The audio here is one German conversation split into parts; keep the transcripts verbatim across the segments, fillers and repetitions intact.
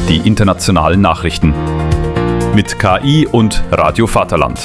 die internationalen Nachrichten. Mit K I und Radio Vaterland.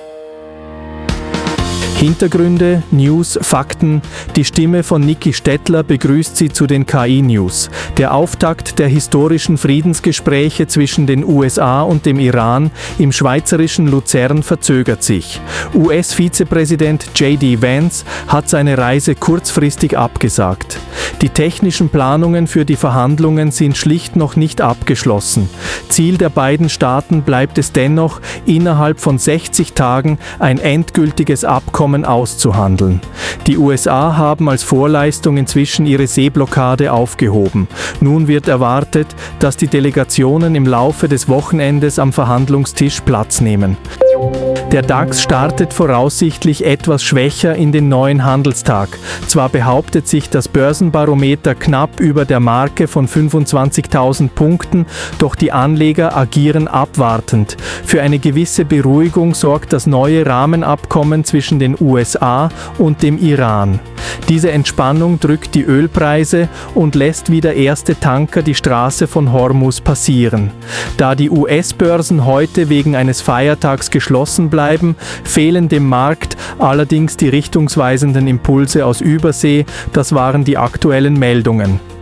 Hintergründe, News, Fakten. Die Stimme von Niki Stettler begrüßt Sie zu den K I-News. Der Auftakt der historischen Friedensgespräche zwischen den U S A und dem Iran im schweizerischen Luzern verzögert sich. U S-Vizepräsident J D Vance hat seine Reise kurzfristig abgesagt. Die technischen Planungen für die Verhandlungen sind schlicht noch nicht abgeschlossen. Ziel der beiden Staaten bleibt es dennoch, innerhalb von sechzig Tagen ein endgültiges Abkommen auszuhandeln. Die U S A haben als Vorleistung inzwischen ihre Seeblockade aufgehoben. Nun wird erwartet, dass die Delegationen im Laufe des Wochenendes am Verhandlungstisch Platz nehmen. Der DAX startet voraussichtlich etwas schwächer in den neuen Handelstag. Zwar behauptet sich das Börsenbarometer knapp über der Marke von fünfundzwanzigtausend Punkten, doch die Anleger agieren abwartend. Für eine gewisse Beruhigung sorgt das neue Rahmenabkommen zwischen den U S A und dem Iran. Diese Entspannung drückt die Ölpreise und lässt wieder erste Tanker die Straße von Hormuz passieren. Da die U S-Börsen heute wegen eines Feiertags geschlossen bleiben, fehlen dem Markt allerdings die richtungsweisenden Impulse aus Übersee. Das waren die aktuellen Meldungen.